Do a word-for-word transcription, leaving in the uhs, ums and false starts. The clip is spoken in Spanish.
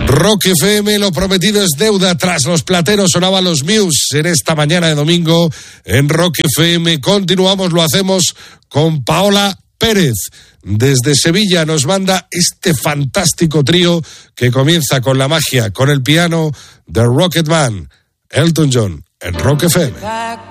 Rock F M, lo prometido es deuda. Tras los plateros sonaban los Muse en esta mañana de domingo en Rock F M. Continuamos, lo hacemos con Paola Pérez. Desde Sevilla nos manda este fantástico trío que comienza con la magia, con el piano de Rocketman, Elton John, en Rock F M.